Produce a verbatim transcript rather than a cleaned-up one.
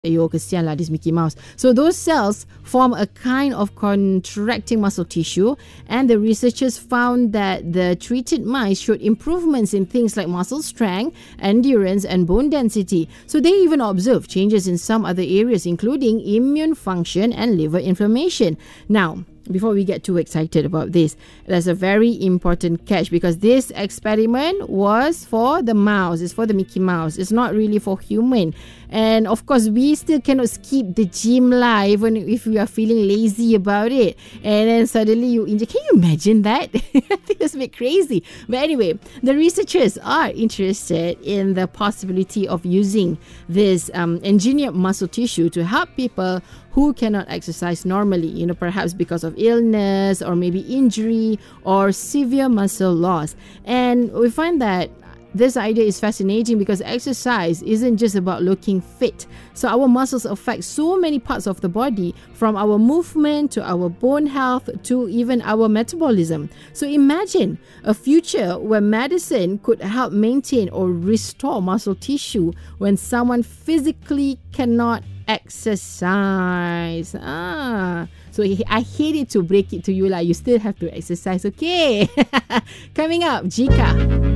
Yo, kesian lah this Mickey Mouse. So those cells form a kind of contracting muscle tissue, and the researchers found that the treated mice showed improvements in things like muscle strength, endurance, and bone density. So they even observed changes in some other areas, including immune function and liver inflammation. Now, before we get too excited about this, there's a very important catch, because this experiment was for the mouse. It's for the Mickey Mouse. It's not really for human. And of course, we still cannot skip the gym lah, even if we are feeling lazy about it. And then suddenly you injure. Can you imagine that? I think that's a bit crazy. But anyway, the researchers are interested in the possibility of using this um, engineered muscle tissue to help people who cannot exercise normally, you know, perhaps because of illness or maybe injury or severe muscle loss. And we find that this idea is fascinating because exercise isn't just about looking fit. So our muscles affect so many parts of the body, from our movement to our bone health to even our metabolism. So imagine a future where medicine could help maintain or restore muscle tissue when someone physically cannot exercise. Ah, so I hate it to break it to you, like you still have to exercise. Okay. Coming up, Jika.